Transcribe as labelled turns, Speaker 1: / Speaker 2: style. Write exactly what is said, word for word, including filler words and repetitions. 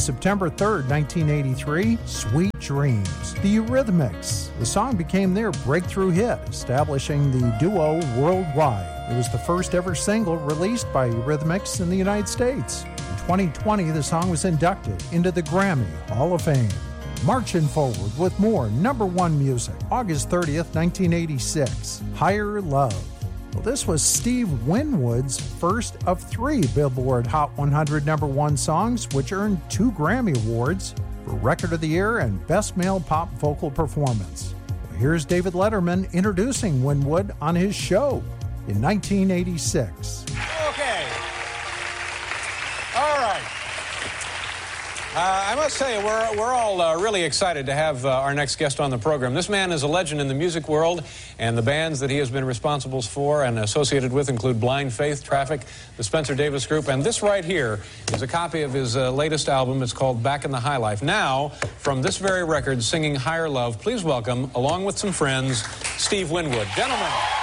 Speaker 1: September third, nineteen eighty-three, Sweet Dreams. The Eurythmics. The song became their breakthrough hit, establishing the duo worldwide. It was the first ever single released by Eurythmics in the United States. In twenty twenty, the song was inducted into the Grammy Hall of Fame. Marching forward with more number one music. August thirtieth, nineteen eighty-six, Higher Love. Well, this was Steve Winwood's first of three Billboard Hot one hundred number one songs, which earned two Grammy Awards for Record of the Year and Best Male Pop Vocal Performance. Well, here's David Letterman introducing Winwood on his show in nineteen eighty-six.
Speaker 2: Okay. All right. Uh, I must say, we're, we're all uh, really excited to have uh, our next guest on the program. This man is a legend in the music world, and the bands that he has been responsible for and associated with include Blind Faith, Traffic, the Spencer Davis Group, and this right here is a copy of his uh, latest album. It's called Back in the High Life. Now, from this very record, singing Higher Love, please welcome, along with some friends, Steve Winwood. Gentlemen.